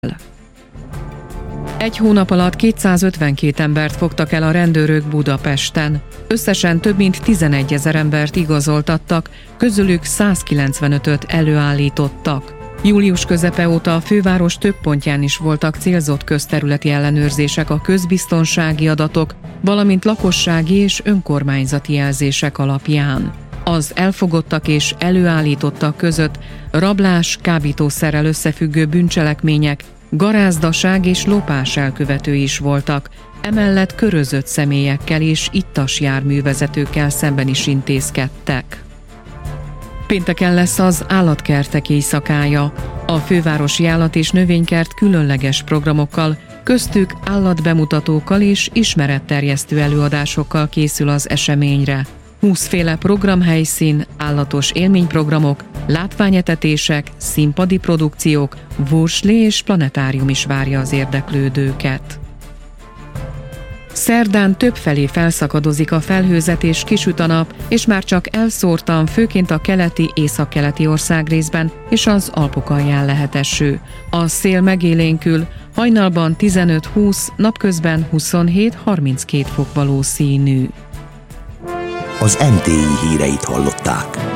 Egy hónap alatt 252 embert fogtak el a rendőrök Budapesten. Összesen több mint 11 000 embert igazoltattak, közülük 195-öt előállítottak. Július közepe óta a főváros több pontján is voltak célzott közterületi ellenőrzések a közbiztonsági adatok, valamint lakossági és önkormányzati jelzések alapján. Az elfogottak és előállítottak között rablás, kábítószerrel összefüggő bűncselekmények, garázdaság és lopás elkövetői is voltak, emellett körözött személyekkel és ittas járművezetőkkel szemben is intézkedtek. Pénteken lesz az állatkertek éjszakája. A fővárosi állat- és növénykert különleges programokkal, köztük állatbemutatókkal és ismeretterjesztő előadásokkal készül az eseményre. 20 féle programhelyszín, állatos élményprogramok, látványetetések, színpadi produkciók, vursli és planetárium is várja az érdeklődőket. Szerdán többfelé felszakadozik a felhőzet és kisüt a nap, és már csak elszórtan, főként a keleti, északkeleti országrészben és az Alpok alján lehet eső. A szél megélénkül, hajnalban 15-20, napközben 27-32 fok valószínű. Az NTI híreit hallották.